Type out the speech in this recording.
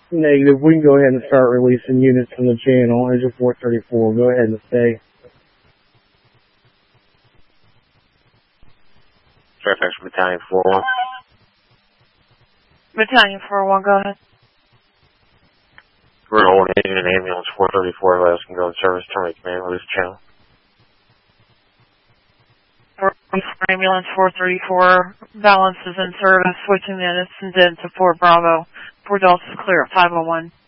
Negative. We can go ahead and start releasing units from the channel. Engine 434. Go ahead and stay. Fairfax Battalion 41. Battalion 41, go ahead. We're holding agent and ambulance 434. Let us can go in service. Terminate command. Release channel. Ambulance 434. Balance is in service. Switching the incident to 4 Bravo. 4 Delta is clear at 501.